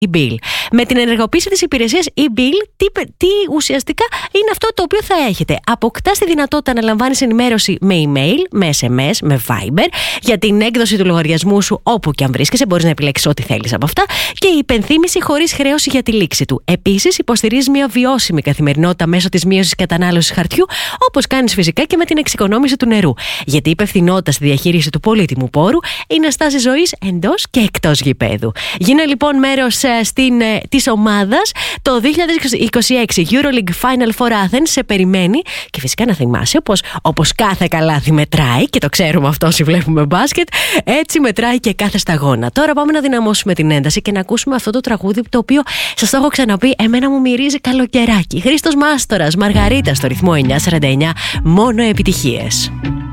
e-bill. Με την ενεργοποίηση της υπηρεσίας e-bill, τι ουσιαστικά είναι αυτό το οποίο θα έχετε? Αποκτάς τη δυνατότητα να λαμβάνεις ενημέρωση με email, με SMS, με Viber για την έκδοση του λογαριασμού σου όπου και αν βρίσκεσαι. Μπορείς να επιλέξεις ό,τι θέλεις από αυτά, και η υπενθύμηση χωρίς χρέωση για τη λήξη του. Επίσης, υποστηρίζει μια βιώσιμη καθημερινότητα μέσω της μείωσης κατανάλωσης χαρτιού, όπως κάνεις φυσικά και με την εξοικονόμηση του νερού. Γιατί η υπευθυνότητα στη διαχείριση του πολύτιμου πόρου είναι στάση ζωής εντός και εκτός γηπέδου. Γίνε λοιπόν μέρος της ομάδας. Το 2026 EuroLeague Final Four Athens σε περιμένει, και φυσικά να θυμάσαι πως όπως κάθε καλάθι μετράει, και το ξέρουμε αυτό όσοι βλέπουμε μπάσκετ, έτσι μετράει και κάθε σταγόνα. Τώρα πάμε να δυναμώσουμε την ένταση και να ακούσουμε αυτό το τραγούδι, το οποίο σας το έχω ξαναπεί, εμένα μου μυρίζει καλοκαιράκι. Χρήστος Μάστορας, Μαργαρίτα στο ρυθμό 949, μόνο επιτυχίες.